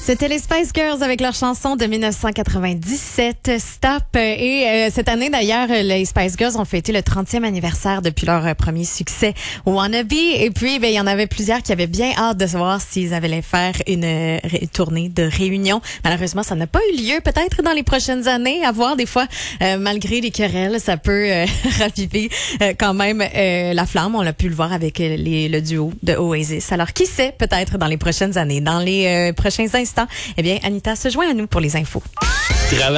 C'était les Spice Girls avec leur chanson de 1997, Stop. Et cette année, d'ailleurs, les Spice Girls ont fêté le 30e anniversaire depuis leur premier succès, Wannabe. Et puis, il y en avait plusieurs qui avaient bien hâte de savoir s'ils allaient faire une tournée de réunion. Malheureusement, ça n'a pas eu lieu. Peut-être dans les prochaines années, à voir des fois, malgré les querelles, ça peut raviver quand même la flamme. On l'a pu le voir avec le duo de Oasis. Alors, qui sait, peut-être dans les prochaines années, dans les prochains instants, eh bien, Anita se joint à nous pour les infos.